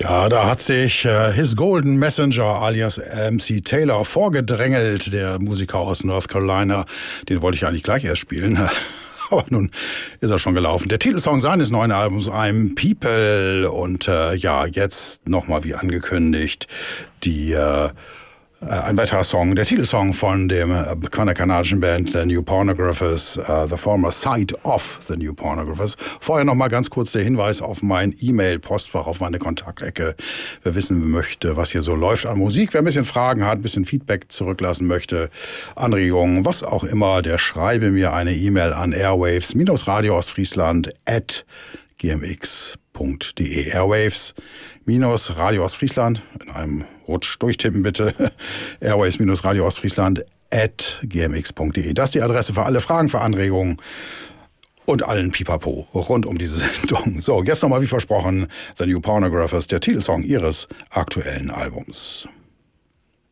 Ja, da hat sich His Golden Messenger alias MC Taylor vorgedrängelt, der Musiker aus North Carolina. Den wollte ich eigentlich gleich erst spielen. Aber nun ist er schon gelaufen. Der Titelsong seines neuen Albums I'm People. Und jetzt nochmal wie angekündigt ein weiterer Song, der Titelsong von der kanadischen Band The New Pornographers, The Former Side of The New Pornographers. Vorher noch mal ganz kurz der Hinweis auf mein E-Mail-Postfach, auf meine Kontaktecke. Wer wissen möchte, was hier so läuft an Musik, wer ein bisschen Fragen hat, ein bisschen Feedback zurücklassen möchte, Anregungen, was auch immer, der schreibe mir eine E-Mail an airwaves-radioostfriesland@gmx.de. Airwaves-Radio Ostfriesland, in einem Rutsch durchtippen bitte, Airwaves-Radio Ostfriesland@gmx.de. Das ist die Adresse für alle Fragen, für Anregungen und allen Pipapo rund um diese Sendung. So, jetzt nochmal wie versprochen, The New Pornographers, der Titelsong ihres aktuellen Albums.